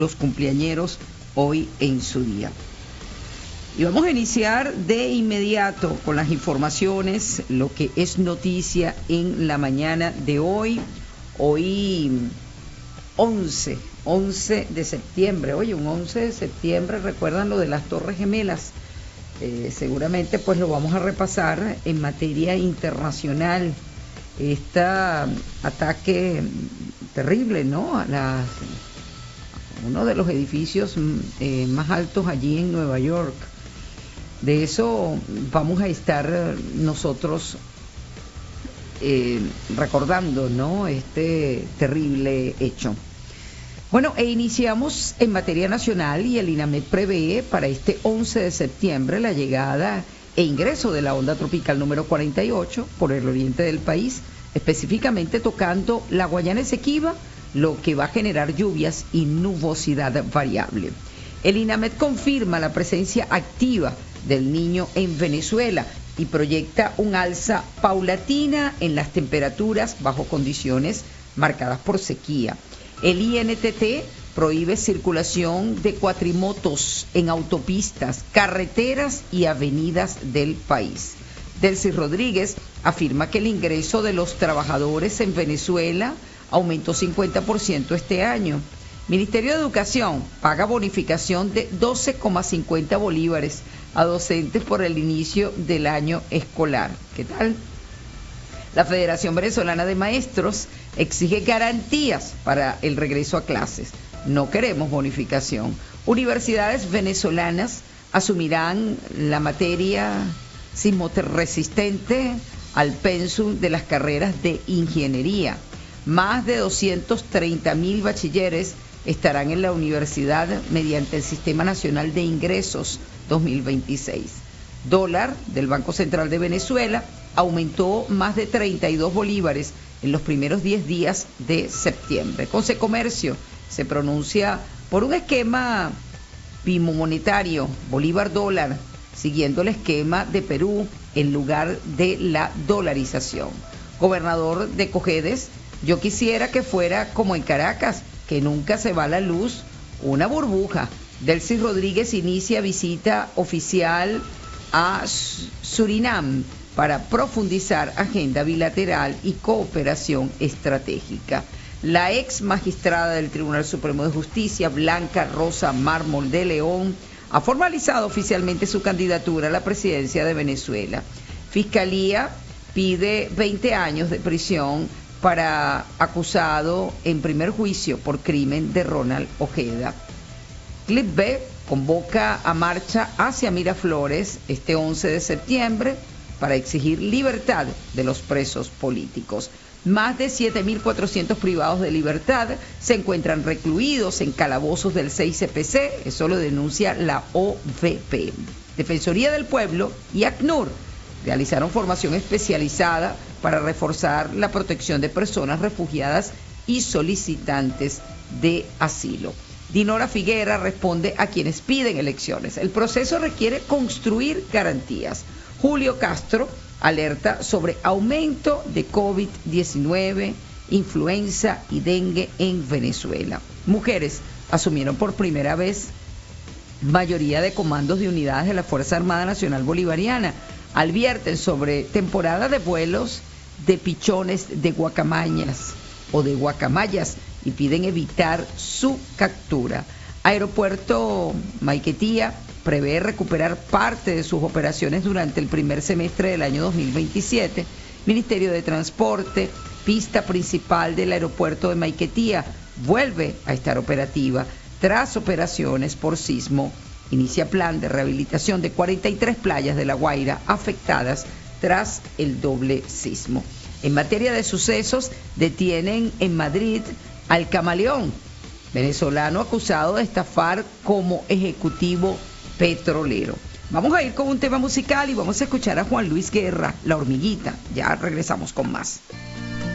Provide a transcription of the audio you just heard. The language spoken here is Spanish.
los cumpleañeros hoy en su día. Y vamos a iniciar de inmediato con las informaciones, lo que es noticia en la mañana de hoy. Hoy 11 de septiembre. Oye, un 11 de septiembre, recuerdan lo de las Torres Gemelas. Seguramente pues lo vamos a repasar en materia internacional. Este ataque terrible, ¿no? A uno de los edificios más altos allí en Nueva York. De eso vamos a estar nosotros recordando, ¿no? Este terrible hecho. Bueno, iniciamos en materia nacional y el INAMED prevé para este 11 de septiembre la llegada e ingreso de la onda tropical número 48 por el oriente del país, específicamente tocando la Guayana Esequiba, lo que va a generar lluvias y nubosidad variable. El INAMED confirma la presencia activa del Niño en Venezuela y proyecta un alza paulatina en las temperaturas bajo condiciones marcadas por sequía. El INTT prohíbe circulación de cuatrimotos en autopistas, carreteras y avenidas del país. Delcy Rodríguez afirma que el ingreso de los trabajadores en Venezuela aumentó 50% este año. Ministerio de Educación paga bonificación de 12,50 bolívares a docentes por el inicio del año escolar. ¿Qué tal? La Federación Venezolana de Maestros exige garantías para el regreso a clases. No queremos bonificación. Universidades venezolanas asumirán la materia sismoresistente al pensum de las carreras de ingeniería. Más de 230.000 bachilleres estarán en la universidad mediante el Sistema Nacional de Ingresos 2026. Dólar del Banco Central de Venezuela aumentó más de 32 bolívares en los primeros 10 días de septiembre. Consecomercio se pronuncia por un esquema bimonetario, bolívar-dólar, siguiendo el esquema de Perú en lugar de la dolarización. Gobernador de Cojedes: yo quisiera que fuera como en Caracas, que nunca se va la luz, una burbuja. Delcy Rodríguez inicia visita oficial a Surinam para profundizar agenda bilateral y cooperación estratégica. La ex magistrada del Tribunal Supremo de Justicia, Blanca Rosa Mármol de León, ha formalizado oficialmente su candidatura a la presidencia de Venezuela. Fiscalía pide 20 años de prisión para acusado en primer juicio por crimen de Ronald Ojeda. Clip B convoca a marcha hacia Miraflores este 11 de septiembre para exigir libertad de los presos políticos. Más de 7.400 privados de libertad se encuentran recluidos en calabozos del 6CPC, eso lo denuncia la OVP. Defensoría del Pueblo y ACNUR realizaron formación especializada para reforzar la protección de personas refugiadas y solicitantes de asilo. Dinora Figuera responde a quienes piden elecciones. El proceso requiere construir garantías. Julio Castro alerta sobre aumento de COVID-19, influenza y dengue en Venezuela. Mujeres asumieron por primera vez mayoría de comandos de unidades de la Fuerza Armada Nacional Bolivariana. Advierten sobre temporada de vuelos de pichones de guacamayas y piden evitar su captura. Aeropuerto Maiquetía prevé recuperar parte de sus operaciones durante el primer semestre del año 2027. Ministerio de Transporte, pista principal del aeropuerto de Maiquetía vuelve a estar operativa tras operaciones por sismo. Inicia plan de rehabilitación de 43 playas de La Guaira afectadas tras el doble sismo. En materia de sucesos, detienen en Madrid al camaleón, venezolano acusado de estafar como ejecutivo petrolero. Vamos a ir con un tema musical y vamos a escuchar a Juan Luis Guerra, La Hormiguita. Ya regresamos con más.